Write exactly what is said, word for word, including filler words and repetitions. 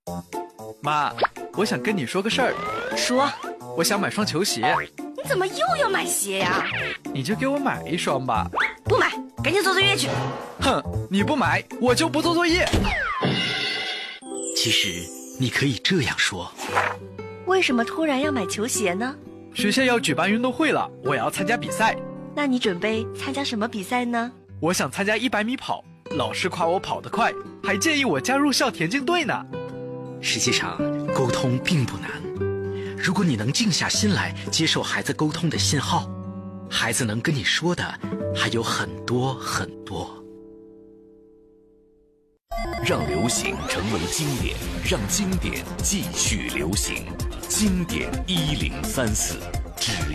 妈，我想跟你说个事儿。 说。 我想买双球鞋。 你怎么又要买鞋呀？ 你就给我买一双吧。 不买，赶紧做作业去。 哼，你不买，我就不做作业。 其实你可以这样说。 为什么突然要买球鞋呢？ 学校要举办运动会了，我要参加比赛。 那你准备参加什么比赛呢？ 我想参加一百米跑，老师夸我跑得快，还建议我加入校田径队呢。 实际上，沟通并不难。如果你能静下心来接受孩子沟通的信号，孩子能跟你说的还有很多很多。 让流行成为经典，让经典继续流行。经典一零三四。